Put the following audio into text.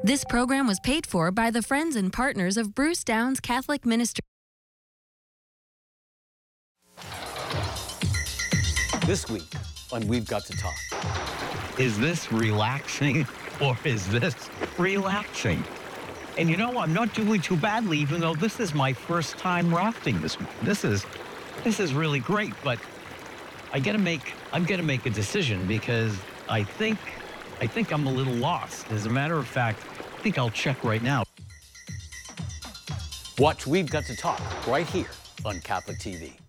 This program was paid for by the friends and partners of Bruce Downs Catholic Ministry. This week on We've Got to Talk. Is this relaxing or is this relaxing? And you know, I'm not doing too badly, even though this is my first time rafting this week. This is really great, but I'm gonna make a decision because I think I'm a little lost. As a matter of fact, I think I'll check right now. Watch We've Got to Talk right here on Catholic TV.